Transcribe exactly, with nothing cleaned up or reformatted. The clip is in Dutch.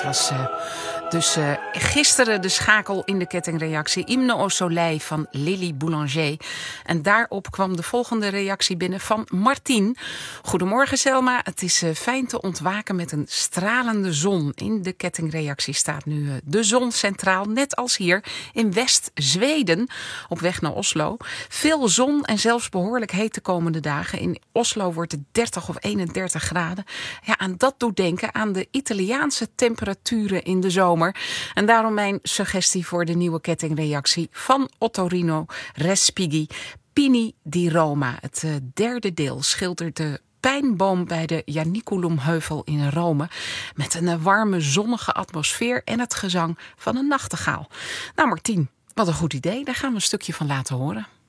was uh, dus uh, gisteren de schakel in de kettingreactie Hymne au Soleil van Lily Boulanger. En daarop kwam de volgende reactie binnen van Martien. Goedemorgen Selma, het is uh, fijn te ontwaken met een stralende zon. In de kettingreactie staat nu uh, de zon centraal, net als hier in West-Zweden op weg naar Oslo. Veel zon en zelfs behoorlijk heet de komende dagen. In Oslo wordt het dertig of eenendertig graden. Ja, en dat doet denken aan de Italiaanse temperaturen in de zomer. En daarom mijn suggestie voor de nieuwe kettingreactie van Ottorino Respighi, Pini di Roma. Het uh, derde deel schildert de pijnboom bij de Janiculumheuvel in Rome met een uh, warme zonnige atmosfeer en het gezang van een nachtegaal. Nou Martien, wat een goed idee. Daar gaan we een stukje van laten horen.